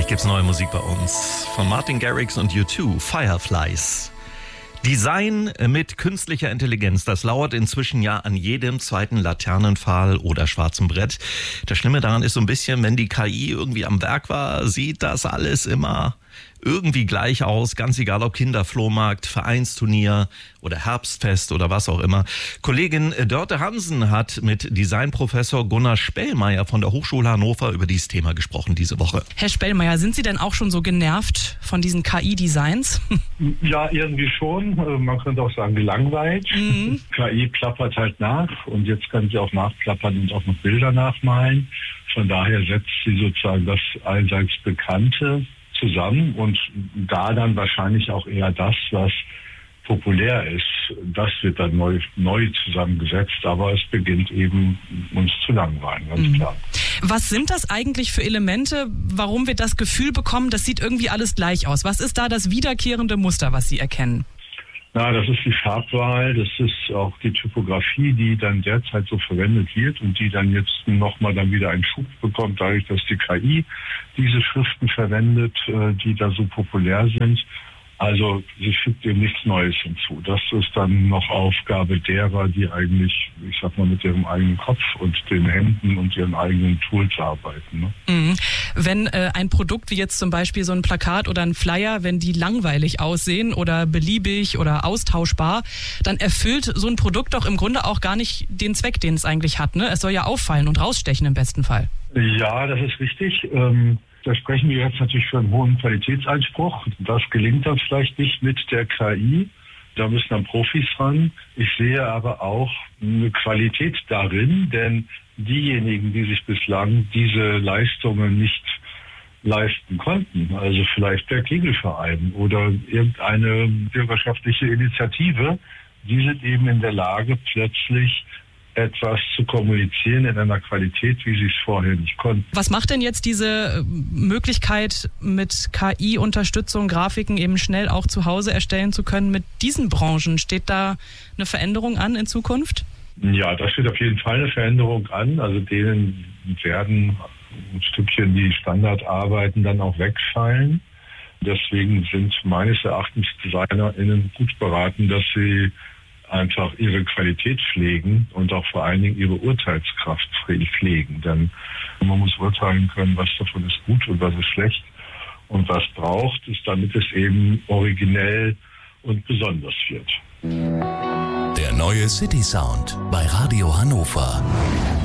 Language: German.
Gleich gibt's neue Musik bei uns von Martin Garrix und U2, Fireflies. Design mit künstlicher Intelligenz, das lauert inzwischen ja an jedem zweiten Laternenpfahl oder schwarzen Brett. Das Schlimme daran ist so ein bisschen, wenn die KI irgendwie am Werk war, sieht das alles immer irgendwie gleich aus, ganz egal ob Kinderflohmarkt, Vereinsturnier oder Herbstfest oder was auch immer. Kollegin Dörte Hansen hat mit Designprofessor Gunnar Spellmeier von der Hochschule Hannover über dieses Thema gesprochen diese Woche. Herr Spellmeier, sind Sie denn auch schon so genervt von diesen KI-Designs? Ja, irgendwie schon. Man könnte auch sagen, gelangweilt. KI plappert halt nach und jetzt kann sie auch nachplappern und auch noch Bilder nachmalen. Von daher setzt sie sozusagen das allseits Bekannte zusammen und da dann wahrscheinlich auch eher das, was populär ist, das wird dann neu zusammengesetzt, aber es beginnt eben uns zu langweilen, ganz klar. Was sind das eigentlich für Elemente, warum wir das Gefühl bekommen, das sieht irgendwie alles gleich aus? Was ist da das wiederkehrende Muster, was Sie erkennen? Na, das ist die Farbwahl, das ist auch die Typografie, die dann derzeit so verwendet wird und die dann jetzt nochmal dann wieder einen Schub bekommt, dadurch, dass die KI diese Schriften verwendet, die da so populär sind. Also sie fügt eben nichts Neues hinzu. Das ist dann noch Aufgabe derer, die eigentlich, ich sag mal, mit ihrem eigenen Kopf und den Händen und ihren eigenen Tools arbeiten. Ne? Wenn ein Produkt wie jetzt zum Beispiel so ein Plakat oder ein Flyer, wenn die langweilig aussehen oder beliebig oder austauschbar, dann erfüllt so ein Produkt doch im Grunde auch gar nicht den Zweck, den es eigentlich hat. Ne? Es soll ja auffallen und rausstechen im besten Fall. Ja, das ist richtig. Da sprechen wir jetzt natürlich für einen hohen Qualitätsanspruch. Das gelingt dann vielleicht nicht mit der KI. Da müssen dann Profis ran. Ich sehe aber auch eine Qualität darin, denn diejenigen, die sich bislang diese Leistungen nicht leisten konnten, also vielleicht der Kegelverein oder irgendeine bürgerschaftliche Initiative, die sind eben in der Lage, plötzlich etwas zu kommunizieren in einer Qualität, wie sie es vorher nicht konnten. Was macht denn jetzt diese Möglichkeit, mit KI-Unterstützung Grafiken eben schnell auch zu Hause erstellen zu können mit diesen Branchen? Steht da eine Veränderung an in Zukunft? Ja, da steht auf jeden Fall eine Veränderung an. Also denen werden ein Stückchen die Standardarbeiten dann auch wegfallen. Deswegen sind meines Erachtens DesignerInnen gut beraten, dass sie einfach ihre Qualität pflegen und auch vor allen Dingen ihre Urteilskraft pflegen. Denn man muss urteilen können, was davon ist gut und was ist schlecht und was braucht es, damit es eben originell und besonders wird. Der neue City Sound bei Radio Hannover.